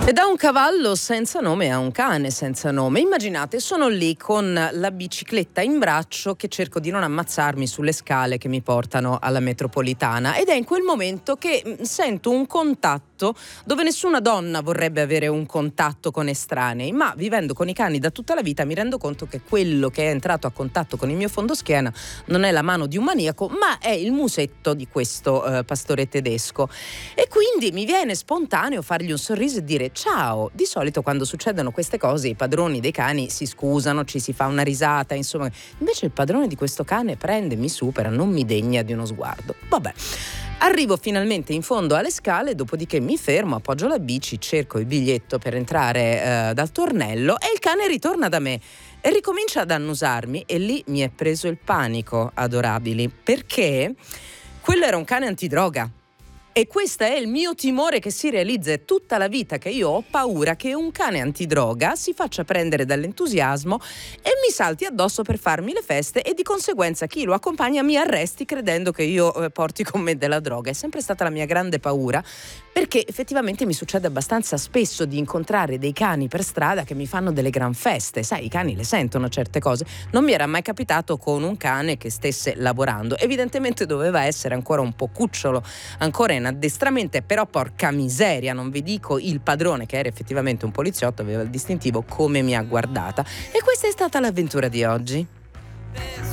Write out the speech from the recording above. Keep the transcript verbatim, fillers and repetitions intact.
E da un cavallo senza nome a un cane senza nome. Immaginate, sono lì con la bicicletta in braccio che cerco di non ammazzarmi sulle scale che mi portano alla metropolitana, ed è in quel momento che sento un contatto dove nessuna donna vorrebbe avere un contatto con estranei, ma vivendo con i cani da tutta la vita mi rendo conto che quello che è entrato a contatto con il mio fondoschiena non è la mano di un maniaco, ma è il musetto di questo eh, pastore tedesco. E quindi mi viene spontaneo fargli un sorriso e dire ciao. Di solito quando succedono queste cose i padroni dei cani si scusano, ci si fa una risata, insomma. Invece il padrone di questo cane prende, mi supera, non mi degna di uno sguardo. Vabbè. Arrivo finalmente in fondo alle scale, dopodiché mi fermo, appoggio la bici, cerco il biglietto per entrare eh, dal tornello e il cane ritorna da me e ricomincia ad annusarmi, e lì mi è preso il panico, adorabili, perché quello era un cane antidroga. E questo è il mio timore che si realizza. È tutta la vita che io ho paura che un cane antidroga si faccia prendere dall'entusiasmo e mi salti addosso per farmi le feste, e di conseguenza chi lo accompagna mi arresti credendo che io eh, porti con me della droga. È sempre stata la mia grande paura, perché effettivamente mi succede abbastanza spesso di incontrare dei cani per strada che mi fanno delle gran feste. Sai, i cani le sentono certe cose. Non mi era mai capitato con un cane che stesse lavorando. Evidentemente doveva essere ancora un po' cucciolo, ancora in addestramento, però porca miseria, non vi dico il padrone, che era effettivamente un poliziotto, aveva il distintivo, come mi ha guardata. E questa è stata l'avventura di oggi.